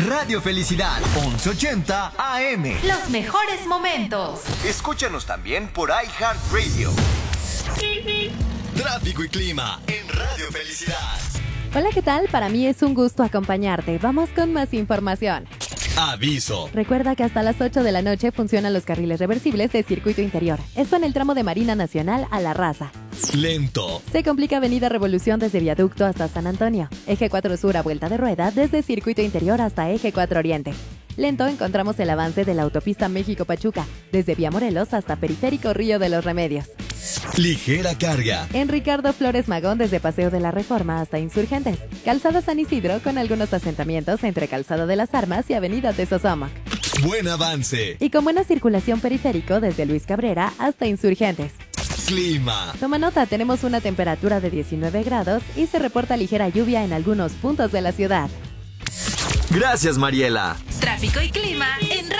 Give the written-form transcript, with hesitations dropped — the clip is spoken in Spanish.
Radio Felicidad, 1180 AM. Los mejores momentos. Escúchanos también por iHeartRadio. Tráfico y clima en Radio Felicidad. Hola, ¿qué tal? Para mí es un gusto acompañarte. Vamos con más información. Aviso. Recuerda que hasta las 8 de la noche funcionan los carriles reversibles de circuito interior. Esto en el tramo de Marina Nacional a La Raza. Lento. Se complica Avenida Revolución desde Viaducto hasta San Antonio. Eje 4 Sur a vuelta de rueda desde circuito interior hasta Eje 4 Oriente. Lento encontramos el avance de la autopista México-Pachuca, desde Vía Morelos hasta Periférico Río de los Remedios. Ligera carga. En Ricardo Flores Magón desde Paseo de la Reforma hasta Insurgentes. Calzada San Isidro con algunos asentamientos entre Calzada de las Armas y Avenida de Sosomoc. Buen avance. Y con buena circulación periférico desde Luis Cabrera hasta Insurgentes. Clima. Toma nota, tenemos una temperatura de 19 grados y se reporta ligera lluvia en algunos puntos de la ciudad. Gracias, Mariela. Tráfico y clima en